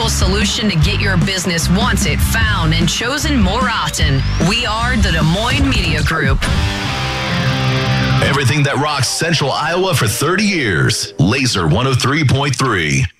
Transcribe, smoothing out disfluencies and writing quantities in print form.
affordable solution to get your business wanted, found, and chosen more often. We are the Des Moines Media Group. Everything that rocks Central Iowa for 30 years. Laser 103.3.